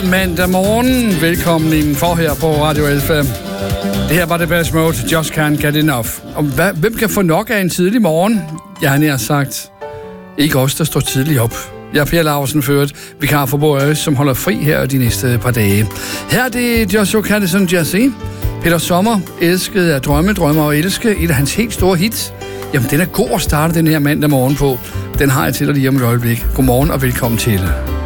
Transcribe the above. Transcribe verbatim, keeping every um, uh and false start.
mandag morgen. Velkommen indenfor her på Radio L fem. Det her var det Depeche Mode, Just Can't Get Enough. Og hvad, hvem kan få nok af en tidlig morgen? Jeg har nær sagt, ikke os, der står tidligt op. Jeg er Per Lausen ført, vikar for Boris, som holder fri her de næste par dage. Her er det Joshua Caddison Jazzy. Peter Sommer, elsket af drømme, drømme og elske. Et af hans helt store hits. Jamen, den er god at starte den her mandag morgen på. Den har jeg til dig lige om et øjeblik. Godmorgen og velkommen til.